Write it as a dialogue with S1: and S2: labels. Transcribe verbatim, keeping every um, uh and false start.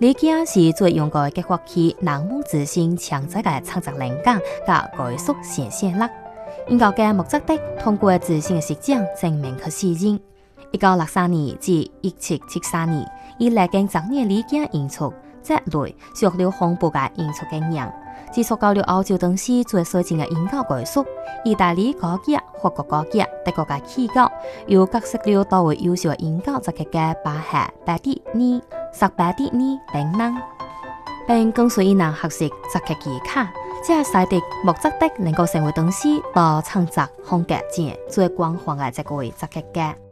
S1: 李家是最用過嘅國旗，南木自信強者嘅創作靈感甲藝術顯現力。英國嘅莫扎特通過自信嘅實踐證明佢適應。一九六三年至一七七三年，以歷經十年李家演出，積累學了豐富嘅演出經驗，自觸到了歐洲等時最先進嘅演講藝術，意大利歌劇、法國歌劇、德國嘅戲劇，又結識了多位優秀嘅演講作曲嘅巴赫、巴蒂尼、薩巴蒂尼等人，並跟隨伊人學習作曲技巧，這使得莫扎特能夠成為當時多創作風格前最廣泛嘅一位作曲家。